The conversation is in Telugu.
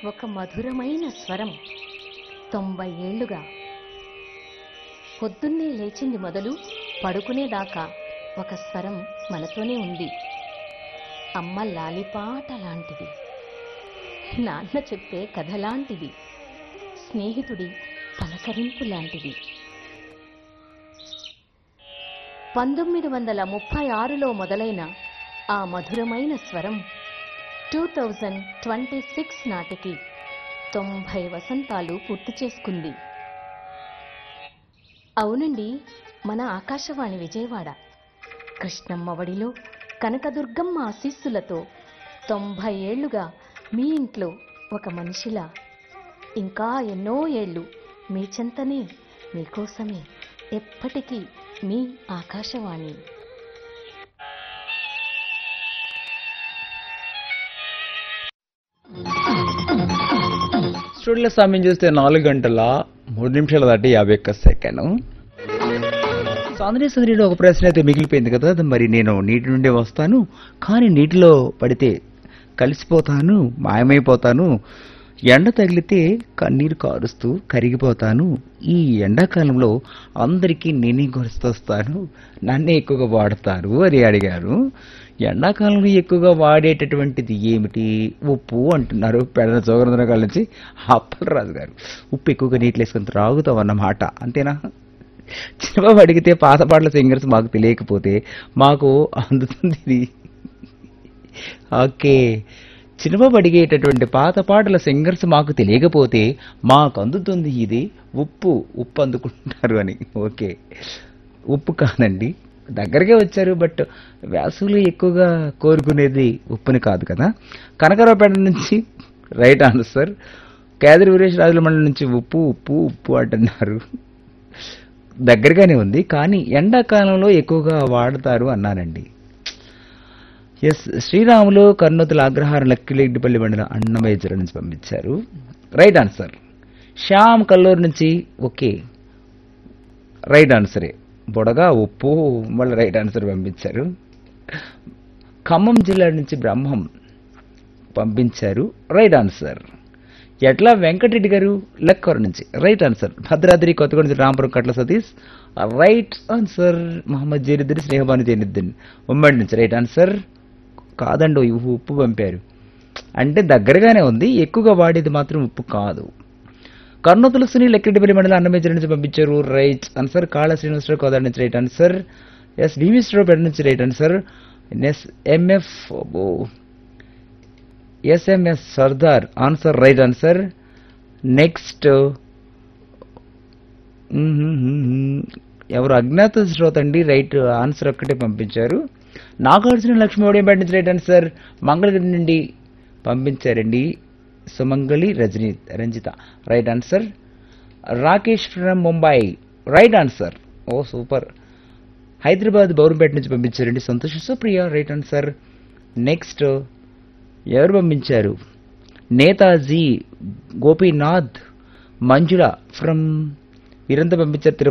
ఒక మధురమైన స్వరం 90 ఏళ్లుగా పొద్దున్నే లేచింది మొదలు పడుకునేదాకా ఒక స్వరం మనతోనే ఉంది. అమ్మ లాలిపాట లాంటిది, నాన్న చెప్పే కథ లాంటిది, స్నేహితుడి పలకరింపు లాంటిది. 1936లో మొదలైన ఆ మధురమైన స్వరం 2026 నాటికి 90 వసంతాలు పూర్తి చేసుకుంది. అవునండి, మన ఆకాశవాణి విజయవాడ కృష్ణమ్మ వడిలో కనకదుర్గమ్మ ఆశీస్సులతో 90 ఏళ్లుగా మీ ఇంట్లో ఒక మనిషిలా, ఇంకా ఎన్నో ఏళ్ళు మీ చెంతనే, మీకోసమే, ఎప్పటికీ మీ ఆకాశవాణి. స్టూడియోలో సమయం చూస్తే 4 గంటల 3 నిమిషాలు దాటి 51 సెకండ్. సందడిలో ఒక ప్రశ్న అయితే మిగిలిపోయింది కదా, మరి నేను నీటి నుండే వస్తాను, కానీ నీటిలో పడితే కలిసిపోతాను, మాయమైపోతాను, ఎండ తగిలితే కన్నీరు కారుస్తూ కరిగిపోతాను, ఈ ఎండాకాలంలో అందరికీ నేనే గుర్తొస్తాను, నన్నే ఎక్కువగా వాడతారు అని అడిగారు. ఎండాకాలంలో ఎక్కువగా వాడేటటువంటిది ఏమిటి? ఉప్పు అంటున్నారు పెడన జోగరంధ్రకాల నుంచి అప్పలరాజు గారు. ఉప్పు ఎక్కువగా నీటిలో వేసుకొని త్రాగుతాం అన్నమాట, అంతేనా? చిన్నబాబు అడిగితే పాత పాటల సింగర్స్ మాకు తెలియకపోతే మాకు అందుతుంది ఇది. ఓకే, చిన్నబాబు అడిగేటటువంటి పాత పాటల సింగర్స్ మాకు తెలియకపోతే మాకు అందుతుంది ఇది ఉప్పు, ఉప్పు అందుకుంటారు అని. ఓకే, ఉప్పు కాదండి, దగ్గరకే వచ్చారు, బట్ వేసవిలో ఎక్కువగా కోరుకునేది ఉప్పుని కాదు కదా. కనకరావుపేట నుంచి రైట్ ఆన్సర్. కేదరి వీరేష్ రాజుల మండలి నుంచి ఉప్పు ఉప్పు ఉప్పు అంటున్నారు, దగ్గరగానే ఉంది, కానీ ఎండాకాలంలో ఎక్కువగా వాడతారు అన్నానండి. ఎస్, శ్రీరాములు కర్నూతుల అగ్రహారం లక్కిరెడ్డిపల్లి మండలం అన్నమయ్య జిల్లా నుంచి పంపించారు రైట్ ఆన్సర్. శ్యామ్ కల్లూరు నుంచి ఓకే రైట్ ఆన్సరే, బొడగా ఉప్పు మళ్ళీ రైట్ ఆన్సర్ పంపించారు. ఖమ్మం జిల్లా నుంచి బ్రహ్మం పంపించారు రైట్ ఆన్సర్. ఎట్లా వెంకటరెడ్డి గారు లక్కవరం నుంచి రైట్ ఆన్సర్. భద్రాద్రి కొత్తగూడెం నుంచి రాంపురం కట్ల సతీష్ రైట్ ఆన్సర్. మహమ్మద్ జైనుద్దీన్ స్నేహబాను జైనుద్దీన్ ఉమ్మడి నుంచి రైట్ ఆన్సర్. కాదండి, ఉప్పు పంపారు అంటే దగ్గరగానే ఉంది, ఎక్కువగా వాడేది మాత్రం ఉప్పు కాదు. కర్నూతుల సునీల్ లక్కిరెడ్డిపల్లి మండలం అన్నమయ్య జిల్లా నుంచి పంపించారు రైట్ ఆన్సర్. కాళ శ్రీనివాసరావు కోదాడ నుంచి రైట్ ఆన్సర్. ఎస్, భీమేశ్వరరావు పేట నుంచి right answer. SMS Sardar answer right answer. Next ఎవరు అజ్ఞాత శ్రోత అండి, రైట్ ఆన్సర్ ఒక్కటే పంపించారు. నాగార్జున లక్ష్మీవాడిపేట నుంచి రైట్ ఆన్సర్. మంగళగిరి నుండి పంపించారండి సుమంగళి రంజిత right answer. Rakesh from Mumbai right answer. Oh super. Hyderabad Bowrampet నుంచి పంపించారండి Santosh Supriya right answer. Next ఎవరు పంపించారు? నేతాజీ గోపీనాథ్ మంజుల ఫ్రమ్ వీరంతా పంపించారు